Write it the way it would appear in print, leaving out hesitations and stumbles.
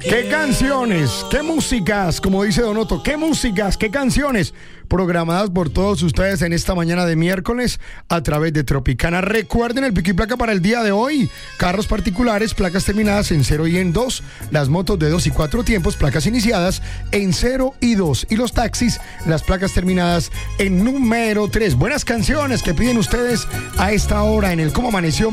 ¿Qué canciones, qué músicas, como dice Don Otto, qué músicas, qué canciones programadas por todos ustedes en esta mañana de miércoles a través de Tropicana? Recuerden el pico y placa para el día de hoy: carros particulares, placas terminadas en 0 y en 2, las motos de 2 y 4 tiempos, placas iniciadas en 0 y 2, y los taxis, las placas terminadas en número 3. Buenas canciones que piden ustedes a esta hora en el Cómo Amaneció